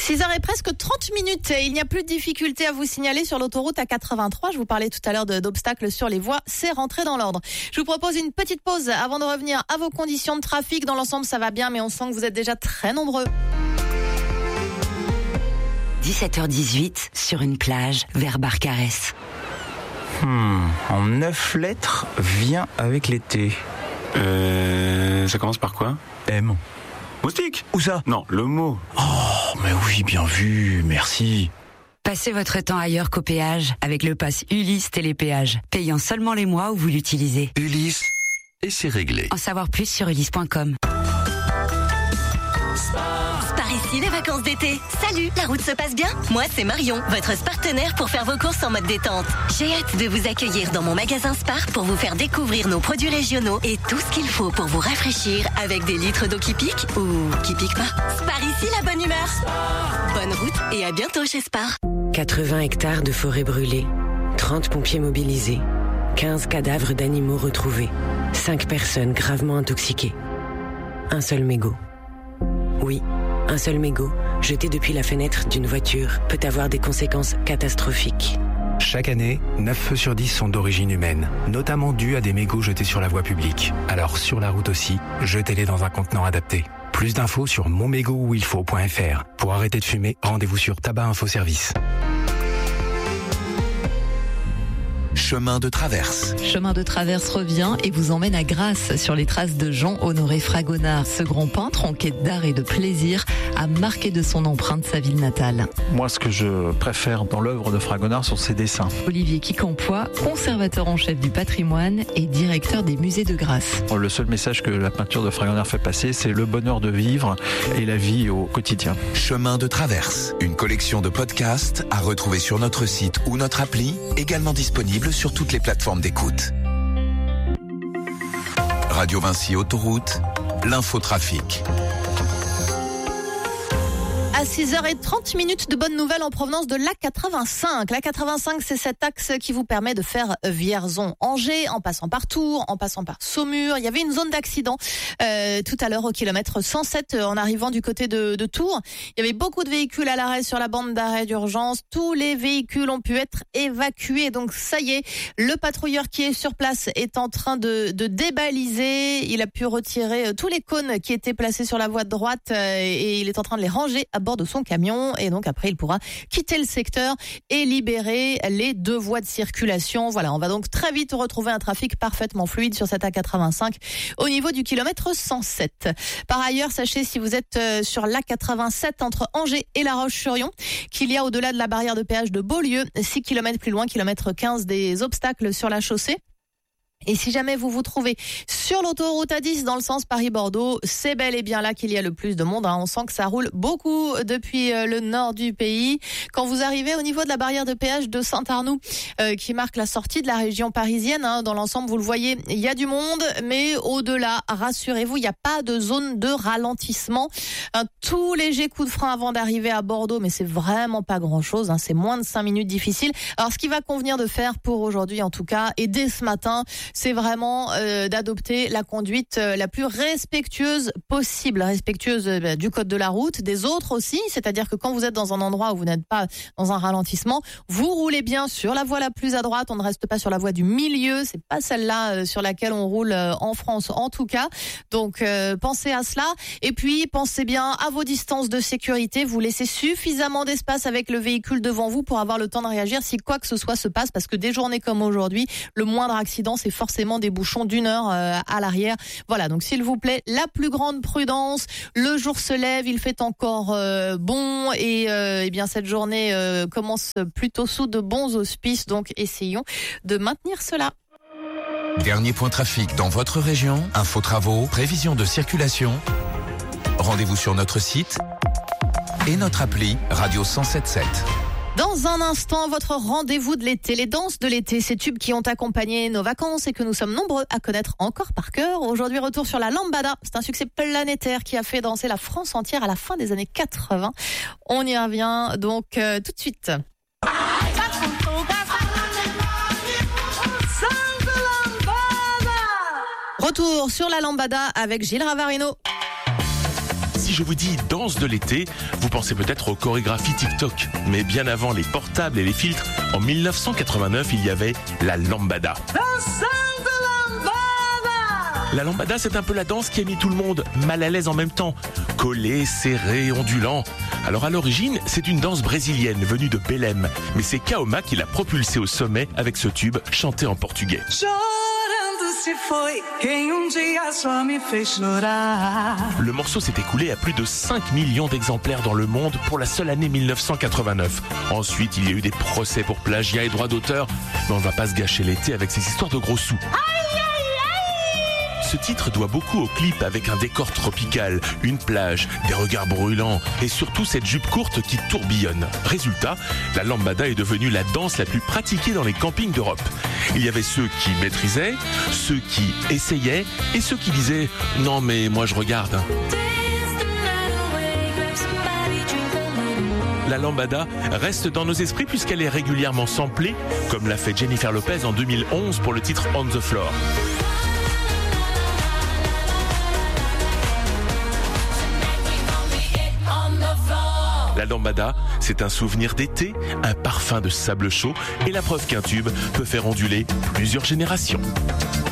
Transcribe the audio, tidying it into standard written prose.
6h et presque 30 minutes. Il n'y a plus de difficultés à vous signaler sur l'autoroute A83. Je vous parlais tout à l'heure d'obstacles sur les voies. C'est rentré dans l'ordre. Je vous propose une petite pause avant de revenir à vos conditions de trafic. Dans l'ensemble, ça va bien, mais on sent que vous êtes déjà très nombreux. 17h18 sur une plage vers Barcarès. En 9 lettres, vient avec l'été. Ça commence par quoi? M. Moustique? Où ça? Non, le mot. Oh, mais oui, bien vu, merci. Passez votre temps ailleurs qu'au péage avec le pass Ulysse Télépéage, payant seulement les mois où vous l'utilisez. Ulysse, et c'est réglé. En savoir plus sur ulysse.com. Par ici, les vacances d'été. Salut, la route se passe bien? Moi, c'est Marion, votre partenaire pour faire vos courses en mode détente. J'ai hâte de vous accueillir dans mon magasin Spar pour vous faire découvrir nos produits régionaux et tout ce qu'il faut pour vous rafraîchir avec des litres d'eau qui pique ou qui pique pas. Spar ici, la bonne humeur. Bonne route et à bientôt chez Spar. 80 hectares de forêt brûlée, 30 pompiers mobilisés, 15 cadavres d'animaux retrouvés, 5 personnes gravement intoxiquées. Un seul mégot. Oui, un seul mégot, jeté depuis la fenêtre d'une voiture, peut avoir des conséquences catastrophiques. Chaque année, 9 feux sur 10 sont d'origine humaine, notamment dus à des mégots jetés sur la voie publique. Alors sur la route aussi, jetez-les dans un contenant adapté. Plus d'infos sur monmégoutilfaut.fr. Pour arrêter de fumer, rendez-vous sur Tabac Info Service. Chemin de traverse. Chemin de traverse revient et vous emmène à Grasse sur les traces de Jean-Honoré Fragonard. Ce grand peintre en quête d'art et de plaisir a marqué de son empreinte sa ville natale. Moi, ce que je préfère dans l'œuvre de Fragonard sont ses dessins. Olivier Quincampoix, conservateur en chef du patrimoine et directeur des musées de Grasse. Le seul message que la peinture de Fragonard fait passer, c'est le bonheur de vivre et la vie au quotidien. Chemin de traverse. Une collection de podcasts à retrouver sur notre site ou notre appli, également disponible sur toutes les plateformes d'écoute. Radio Vinci Autoroute, l'infotrafic. À 6h30 de bonnes nouvelles en provenance de l'A85. L'A85, c'est cet axe qui vous permet de faire Vierzon-Angers, en passant par Tours, en passant par Saumur. Il y avait une zone d'accident tout à l'heure au kilomètre 107 en arrivant du côté de Tours. Il y avait beaucoup de véhicules à l'arrêt sur la bande d'arrêt d'urgence. Tous les véhicules ont pu être évacués. Donc ça y est, le patrouilleur qui est sur place est en train de débaliser. Il a pu retirer tous les cônes qui étaient placés sur la voie de droite et il est en train de les ranger à bord de son camion et donc après il pourra quitter le secteur et libérer les deux voies de circulation. Voilà, on va donc très vite retrouver un trafic parfaitement fluide sur cette A85 au niveau du kilomètre 107. Par ailleurs, sachez si vous êtes sur l'A87 entre Angers et La Roche-sur-Yon qu'il y a au-delà de la barrière de péage de Beaulieu, 6 km plus loin, kilomètre 15, des obstacles sur la chaussée. Et si jamais vous vous trouvez sur l'autoroute A10 dans le sens Paris-Bordeaux, c'est bel et bien là qu'il y a le plus de monde. On sent que ça roule beaucoup depuis le nord du pays. Quand vous arrivez au niveau de la barrière de péage de Saint-Arnoux, qui marque la sortie de la région parisienne, dans l'ensemble, vous le voyez, il y a du monde. Mais au-delà, rassurez-vous, il n'y a pas de zone de ralentissement. Un tout léger coup de frein avant d'arriver à Bordeaux, mais c'est vraiment pas grand-chose. C'est moins de 5 minutes difficiles. Alors, ce qui va convenir de faire pour aujourd'hui, en tout cas, et dès ce matin, c'est vraiment d'adopter la conduite la plus respectueuse possible, respectueuse du code de la route, des autres aussi, c'est-à-dire que quand vous êtes dans un endroit où vous n'êtes pas dans un ralentissement, vous roulez bien sur la voie la plus à droite, on ne reste pas sur la voie du milieu, c'est pas celle-là sur laquelle on roule en France en tout cas, donc pensez à cela, et puis pensez bien à vos distances de sécurité, vous laissez suffisamment d'espace avec le véhicule devant vous pour avoir le temps de réagir si quoi que ce soit se passe, parce que des journées comme aujourd'hui, le moindre accident c'est forcément des bouchons d'1 heure à l'arrière. Voilà, donc s'il vous plaît, la plus grande prudence. Le jour se lève, il fait encore bon et bien cette journée commence plutôt sous de bons auspices. Donc essayons de maintenir cela. Dernier point trafic dans votre région, info travaux, prévision de circulation. Rendez-vous sur notre site et notre appli Radio 107.7. Dans un instant, votre rendez-vous de l'été, les danses de l'été, ces tubes qui ont accompagné nos vacances et que nous sommes nombreux à connaître encore par cœur. Aujourd'hui, retour sur la lambada. C'est un succès planétaire qui a fait danser la France entière à la fin des années 80. On y revient donc tout de suite. Retour sur la lambada avec Gilles Ravarino. Si je vous dis danse de l'été, vous pensez peut-être aux chorégraphies TikTok. Mais bien avant les portables et les filtres, en 1989, il y avait la lambada. La lambada, c'est un peu la danse qui a mis tout le monde mal à l'aise en même temps. Collé, serré, ondulant. Alors à l'origine, c'est une danse brésilienne venue de Belém. Mais c'est Kaoma qui l'a propulsée au sommet avec ce tube chanté en portugais. Le morceau s'est écoulé à plus de 5 millions d'exemplaires dans le monde pour la seule année 1989. Ensuite, il y a eu des procès pour plagiat et droits d'auteur. Mais on ne va pas se gâcher l'été avec ces histoires de gros sous. Ce titre doit beaucoup au clip avec un décor tropical, une plage, des regards brûlants et surtout cette jupe courte qui tourbillonne. Résultat, la lambada est devenue la danse la plus pratiquée dans les campings d'Europe. Il y avait ceux qui maîtrisaient, ceux qui essayaient et ceux qui disaient « Non mais moi je regarde ». La lambada reste dans nos esprits puisqu'elle est régulièrement samplée, comme l'a fait Jennifer Lopez en 2011 pour le titre On the Floor. La lambada, c'est un souvenir d'été, un parfum de sable chaud et la preuve qu'un tube peut faire onduler plusieurs générations.